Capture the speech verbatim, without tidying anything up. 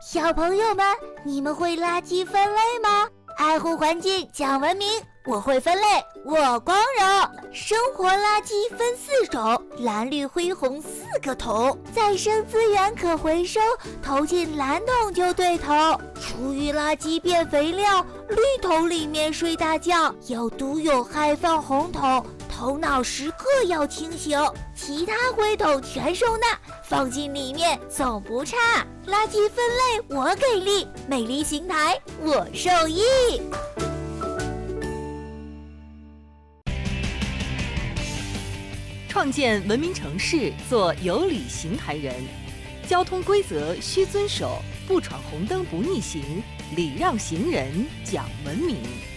小朋友们，你们会垃圾分类吗？爱护环境，讲文明，我会分类，我光荣。生活垃圾分四种，蓝绿灰红四个桶，再生资源可回收，投进蓝桶就对头。厨余垃圾变肥料，绿桶里面睡大觉，有毒有害放红桶，头脑时刻要清醒，其他灰桶全收纳，放进里面总不差。垃圾分类我给力，美丽邢台我受益。 创建文明城市，做有礼邢台人。交通规则需遵守，不闯红灯不逆行，礼让行人讲文明。